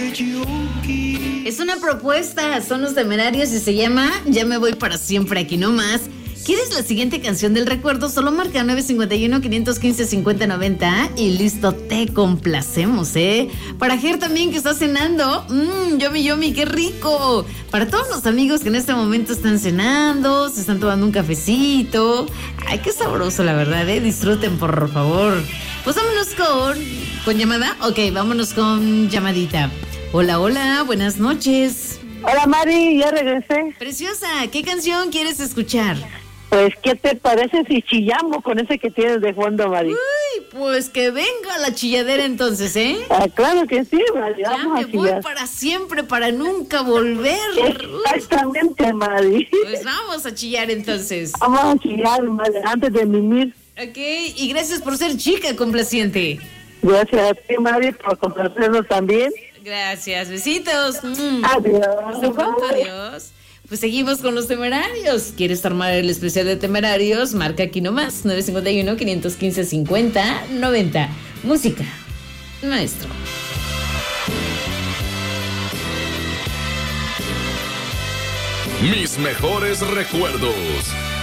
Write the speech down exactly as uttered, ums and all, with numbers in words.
Es una propuesta, son los Temerarios y se llama Ya me voy para siempre, aquí nomás. ¿Quieres la siguiente canción del recuerdo? Solo marca nueve cinco uno, cinco uno cinco, cinco cero nueve cero y listo, te complacemos, ¿eh? Para Ger también que está cenando, mmm, yomi yomi, qué rico. Para todos los amigos que en este momento están cenando, se están tomando un cafecito. Ay, qué sabroso, la verdad, ¿eh? Disfruten, por favor. Pues vámonos con... ¿Con llamada? Ok, vámonos con llamadita. Hola, hola, buenas noches. Hola, Mari, ya regresé. Preciosa, ¿qué canción quieres escuchar? Pues, ¿qué te parece si chillamos con ese que tienes de fondo, Mari? Uy, pues que venga la chilladera entonces, ¿eh? Ah, claro que sí, Mari. Ya Vamos me a voy chillar. para siempre, para nunca volver. Exactamente, Mari. Pues vamos a chillar entonces. Vamos a chillar, Mari, antes de mimir. Ok, y gracias por ser chica complaciente. Gracias a ti, Mari, por complacernos también. Gracias, besitos. Mm. Adiós. Hasta pronto, adiós. Pues seguimos con los Temerarios. ¿Quieres armar el especial de Temerarios? Marca aquí nomás, nueve cinco uno, cinco uno cinco, cinco cero nueve cero. Música, maestro. Mis mejores recuerdos.